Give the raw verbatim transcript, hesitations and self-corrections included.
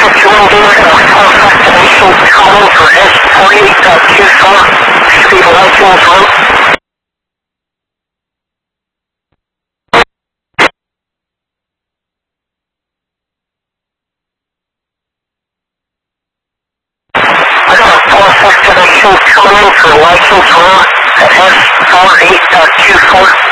fifty-one David, uh, false activation coming for S forty-eight twenty-four, speed Lightning's route. I got a false activation coming in for license route at S forty-eight twenty-four.